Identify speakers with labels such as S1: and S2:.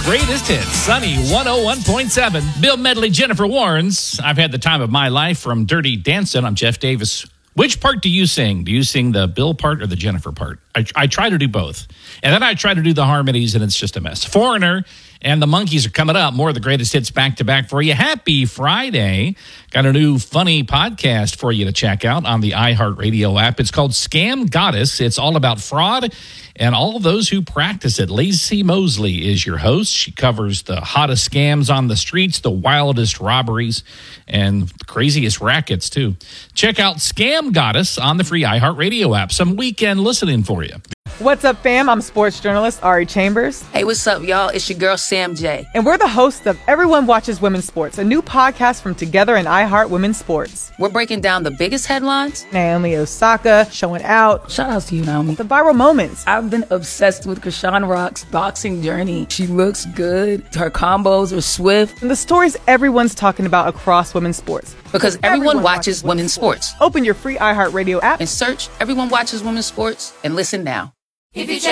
S1: greatest hits, Sunny 101.7. Bill Medley, Jennifer Warnes. I've had the time of my life from Dirty Dancing. I'm Jeff Davis. Which part do you sing? Do you sing the Bill part or the Jennifer part? I try to do both. And then I try to do the harmonies, and it's just a mess. Foreigner and the Monkees are coming up. More of the greatest hits back-to-back for you. Happy Friday. Got a new funny podcast for you to check out on the iHeartRadio app. It's called Scam Goddess. It's all about fraud and all those who practice it. Lacey Mosley is your host. She covers the hottest scams on the streets, the wildest robberies, and the craziest rackets, too. Check out Scam Goddess on the free iHeartRadio app. Some weekend listening for you.
S2: What's up, fam? I'm sports journalist Ari Chambers.
S3: Hey, what's up, y'all? It's your girl, Sam J.
S2: And we're the hosts of Everyone Watches Women's Sports, a new podcast from Together and iHeart Women's Sports.
S3: We're breaking down the biggest headlines.
S2: Naomi Osaka showing out.
S4: Shout out to you, Naomi.
S2: The viral moments.
S4: I've been obsessed with Krishan Rock's boxing journey. She looks good. Her combos are swift.
S2: And the stories everyone's talking about across women's sports.
S3: Because everyone watches women's sports.
S2: Open your free iHeartRadio app
S3: and search Everyone Watches Women's Sports and listen now.
S5: If you